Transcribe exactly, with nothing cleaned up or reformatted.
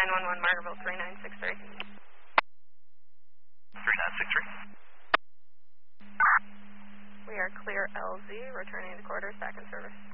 nine one one Margaretville three nine six three. three nine six three. We are clear L Z, returning to quarters, back in service.